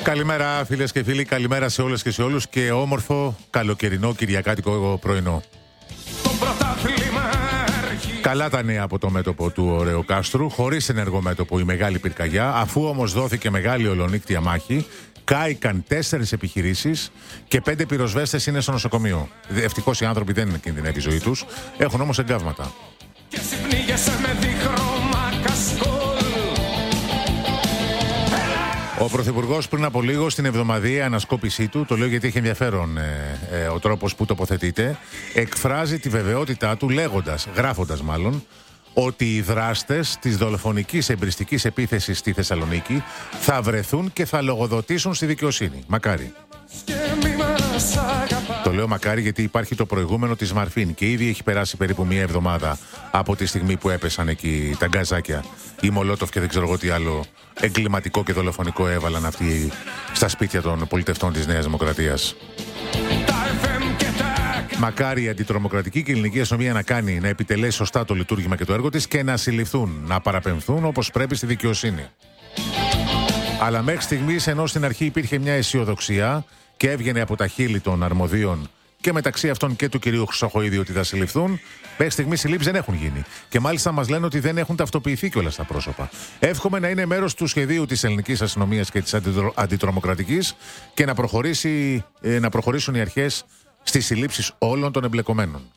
Καλημέρα φίλες και φίλοι, καλημέρα σε όλες και σε όλους και όμορφο καλοκαιρινό κυριακάτικο πρωινό. Καλά τα νέα από το μέτωπο του Ωραίου Κάστρου, χωρίς ενεργό μέτωπο η μεγάλη πυρκαγιά, αφού όμως δόθηκε μεγάλη ολονύκτια μάχη, κάηκαν 4 επιχειρήσεις και 5 πυροσβέστες είναι στο νοσοκομείο. Ευτυχώς οι άνθρωποι δεν κινδυνεύει η ζωή τους, έχουν όμως εγκάβματα. Ο Πρωθυπουργός πριν από λίγο στην εβδομαδιαία ανασκόπησή του, το λέω γιατί έχει ενδιαφέρον ο τρόπος που τοποθετείται, εκφράζει τη βεβαιότητά του γράφοντας ότι οι δράστες της δολοφονικής εμπριστικής επίθεσης στη Θεσσαλονίκη θα βρεθούν και θα λογοδοτήσουν στη δικαιοσύνη. Μακάρι. Το λέω μακάρι γιατί υπάρχει το προηγούμενο της Μαρφίν και ήδη έχει περάσει περίπου μία εβδομάδα από τη στιγμή που έπεσαν εκεί τα γκαζάκια, η Μολότοφ και δεν ξέρω εγώ τι άλλο εγκληματικό και δολοφονικό έβαλαν αυτοί στα σπίτια των πολιτευτών της Νέας Δημοκρατίας. Μακάρι η αντιτρομοκρατική και η ελληνική αστυνομία να επιτελέσει σωστά το λειτουργήμα και το έργο της και να συλληφθούν, να παραπεμφθούν όπως πρέπει στη δικαιοσύνη. Αλλά μέχρι στιγμής, ενώ στην αρχή υπήρχε μια αισιοδοξία και έβγαινε από τα χείλη των αρμοδίων και μεταξύ αυτών και του κυρίου Χρυσοχοΐδη ότι θα συλληφθούν, μέχρι στιγμής συλλήψεις δεν έχουν γίνει. Και μάλιστα μας λένε ότι δεν έχουν ταυτοποιηθεί κιόλας τα πρόσωπα. Εύχομαι να είναι μέρος του σχεδίου της ελληνικής αστυνομίας και της αντιτρομοκρατικής και να προχωρήσουν οι αρχές στις συλλήψεις όλων των εμπλεκομένων.